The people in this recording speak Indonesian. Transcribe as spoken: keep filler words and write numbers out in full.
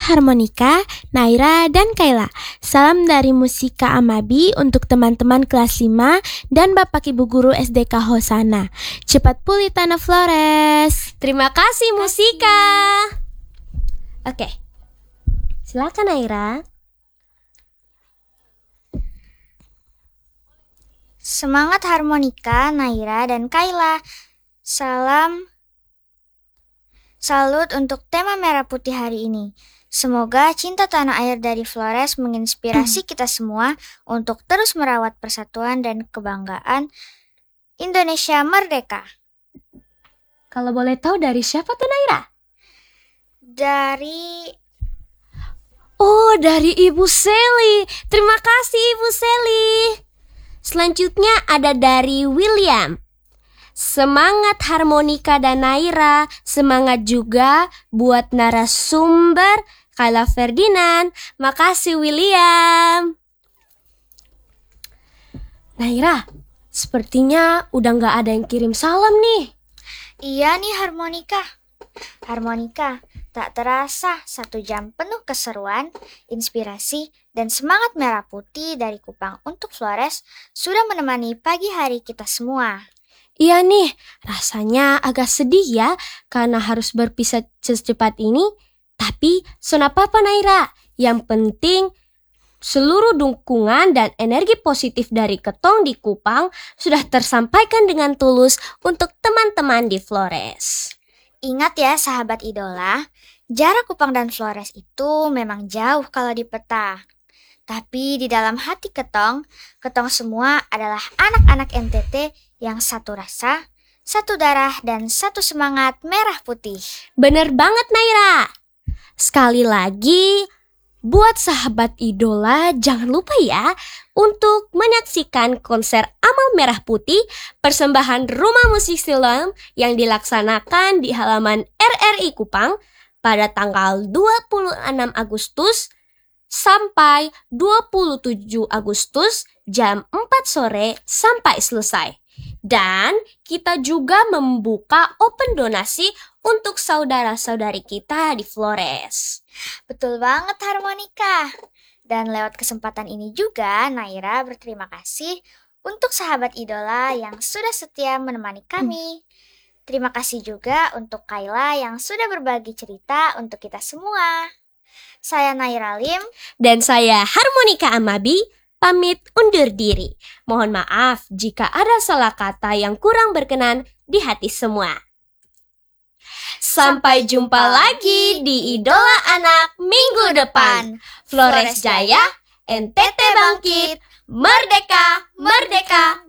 harmonika, Naira, dan Kayla. Salam dari Musika Amabi untuk teman-teman kelas lima dan Bapak Ibu Guru S D K Hosana. Cepat pulih Tanah Flores. Terima kasih Musika. Oke, silakan Naira. Semangat harmonika, Naira dan Kayla. Salam Salut untuk tema merah putih hari ini. Semoga cinta tanah air dari Flores menginspirasi kita semua untuk terus merawat persatuan dan kebanggaan Indonesia merdeka. Kalau boleh tahu dari siapa tuh Naira? Dari... Oh, dari Ibu Sally. Terima kasih Ibu Sally. Selanjutnya ada dari William. Semangat harmonika dan Naira, semangat juga buat narasumber Kayla Ferdinand. Makasih William. Naira, sepertinya udah gak ada yang kirim salam nih. Iya nih harmonika. Harmonika, tak terasa satu jam penuh keseruan, inspirasi, dan semangat merah putih dari Kupang untuk Flores sudah menemani pagi hari kita semua. Iya nih, rasanya agak sedih ya karena harus berpisah secepat ini. Tapi sonapa apa Naira? Yang penting seluruh dukungan dan energi positif dari Ketong di Kupang sudah tersampaikan dengan tulus untuk teman-teman di Flores. Ingat ya sahabat idola, jarak Kupang dan Flores itu memang jauh kalau di peta. Tapi di dalam hati Ketong, Ketong semua adalah anak-anak N T T yang satu rasa, satu darah, dan satu semangat merah putih. Bener banget Naira. Sekali lagi, buat sahabat idola jangan lupa ya untuk menyaksikan konser Amal Merah Putih persembahan Rumah Musik Siloam yang dilaksanakan di halaman R R I Kupang pada tanggal dua puluh enam Agustus sampai dua puluh tujuh Agustus jam empat sore sampai selesai. Dan kita juga membuka open donasi untuk saudara-saudari kita di Flores. Betul banget harmonika. Dan lewat kesempatan ini juga Naira berterima kasih untuk sahabat idola yang sudah setia menemani kami. Terima kasih juga untuk Kayla yang sudah berbagi cerita untuk kita semua. Saya Naira Lim dan saya Harmonika Amabi pamit undur diri. Mohon maaf jika ada salah kata yang kurang berkenan di hati semua. Sampai jumpa lagi di Idola Anak minggu depan. Flores Jaya, N T T bangkit, merdeka, merdeka,